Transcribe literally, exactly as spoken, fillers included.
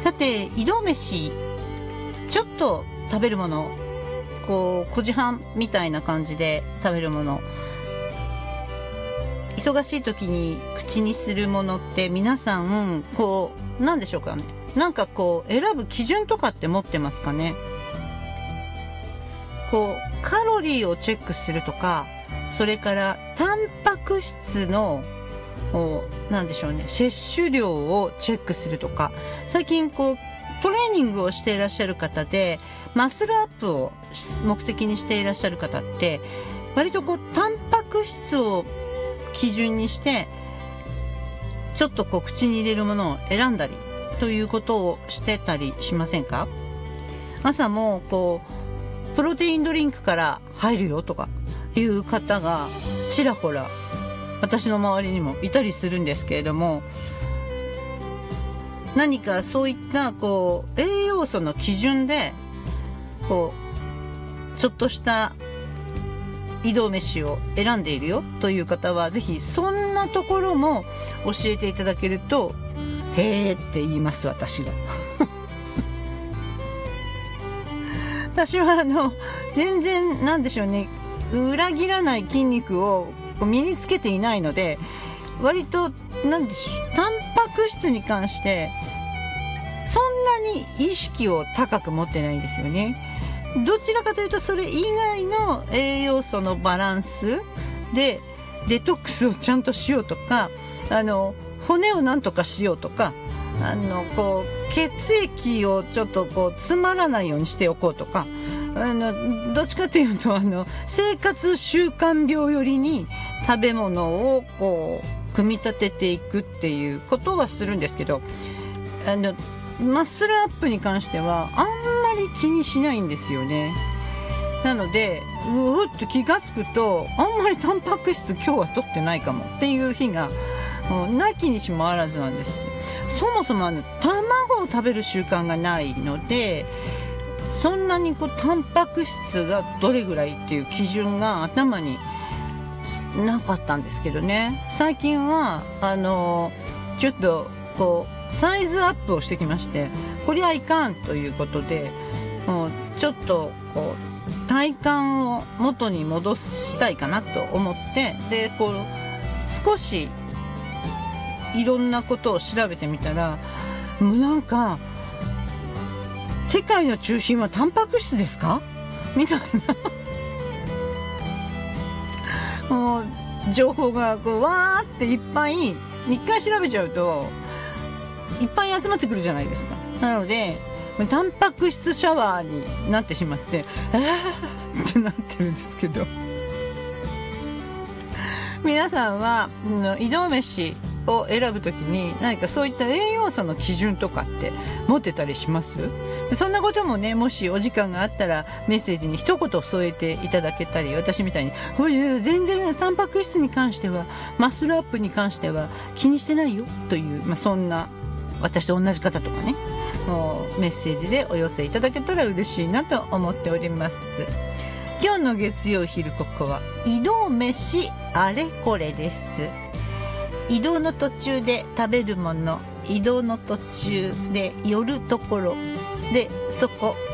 さて移動飯、ちょっと食べるもの、こうごじはんみたいな感じで食べるもの、忙しい時に口にするものって皆さんこうなんでしょうかね。なんかこう選ぶ基準とかって持ってますかね。こうカロリーをチェックするとか、それからタンパク質のなんでしょうね、摂取量をチェックするとか、最近こうトレーニングをしていらっしゃる方でマッスルアップを目的にしていらっしゃる方って割とこうタンパク質を基準にしてちょっとこう口に入れるものを選んだりということをしてたりしませんか？朝もこうプロテインドリンクから入るよとかいう方がちらほら私の周りにもいたりするんですけれども、何かそういったこう栄養素の基準でこうちょっとした移動飯を選んでいるよという方はぜひそんなところも教えていただけるとへーって言います。私が私はあの全然なんでしょうね、裏切らない筋肉を身につけていないので、割となんでしょう、タンパク質に関してそんなに意識を高く持ってないんですよね。どちらかというとそれ以外の栄養素のバランスでデトックスをちゃんとしようとか、あの骨をなんとかしようとか、あのこう血液をちょっとこう詰まらないようにしておこうとか、あのどっちかというとあの生活習慣病よりに食べ物をこう組み立てていくっていうことはするんですけど、あのマッスルアップに関してはあんまり気にしないんですよね。なのでうーっと気がつくとあんまりタンパク質今日は取ってないかもっていう日がもうなきにしもあらずなんです。そもそもあの卵を食べる習慣がないので、そんなにこうタンパク質がどれぐらいっていう基準が頭になかったんですけどね、最近はあのちょっとこうサイズアップをしてきまして、こりゃいかんということで、もうちょっとこう体感を元に戻したいかなと思って、でこう少しいろんなことを調べてみたら、もうなんか世界の中心はタンパク質ですかみたいなもう情報がこうわーっていっぱい一回調べちゃうといっぱい集まってくるじゃないですか。なのでタンパク質シャワーになってしまってえーってなってるんですけど、皆さんは移動飯を選ぶときに何かそういった栄養素の基準とかって持ってたりします？そんなこともね、もしお時間があったらメッセージに一言添えていただけたり、私みたいに全然タンパク質に関してはマッスルアップに関しては気にしてないよという、まあ、そんな私と同じ方とかね、もうメッセージでお寄せいただけたら嬉しいなと思っております。今日の月曜昼ここは移動飯あれこれです。移動の途中で食べるもの、移動の途中で寄るところで、そこ